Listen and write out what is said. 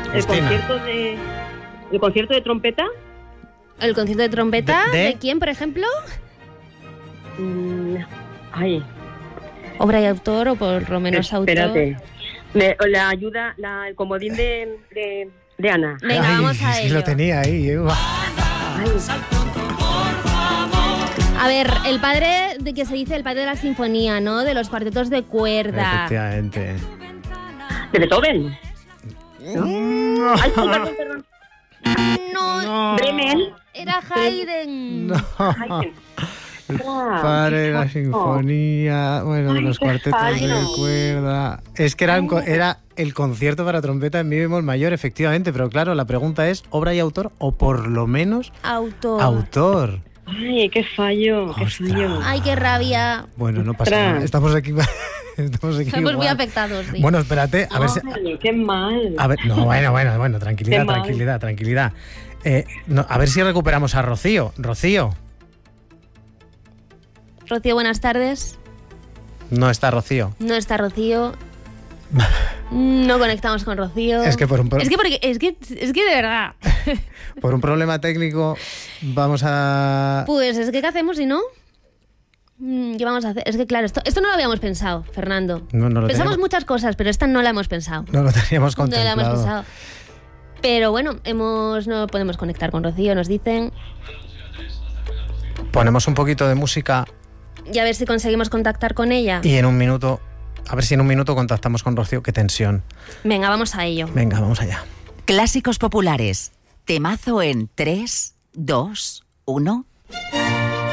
Justina. ¿El concierto de trompeta? ¿El concierto de trompeta? ¿De? ¿De quién, por ejemplo? Ay, ¿Obra y autor o por lo menos espérate. autor? La ayuda, el comodín de Ana. Venga, Ay, vamos a sí, ello. lo tenía ahí. A ver, el padre de que se dice el padre de la sinfonía, ¿no? De los cuartetos de cuerda. Efectivamente. ¿De Beethoven? ¿No? Ay, perdón. No, Bremen. era Haydn. No. Haydn. Padre de la sinfonía, bueno, de los cuartetos de cuerda. Es que era el concierto para trompeta en mi bemol mayor, efectivamente, pero claro, la pregunta es, ¿obra y autor o por lo menos Autor. autor? Ay, qué fallo, qué Ostras. fallo. Ay, qué rabia. Bueno, no pasa Ostras. nada, estamos aquí Estamos muy igual. afectados. Sí. Bueno, espérate, a ver si... Ay, qué mal. A ver, no, bueno, tranquilidad, Qué mal. tranquilidad. A ver si recuperamos a Rocío. Rocío. Rocío, buenas tardes. No está Rocío. No está Rocío. No conectamos con Rocío. Es que por un Es que de verdad. por un problema técnico vamos a... Pues es que ¿qué hacemos si no? ¿Qué vamos a hacer? Es que claro, esto no lo habíamos pensado, Fernando. No lo Pensamos teníamos- muchas cosas, pero esta no la hemos pensado. No lo teníamos No la contemplado. hemos pensado. Pero bueno, no podemos conectar con Rocío, nos dicen. Ponemos un poquito de música Y a ver si conseguimos contactar con ella. y a ver si en un minuto contactamos con Rocío. Qué tensión. Venga, vamos a ello. Venga, vamos allá. Clásicos populares. Temazo en 3, 2, 1.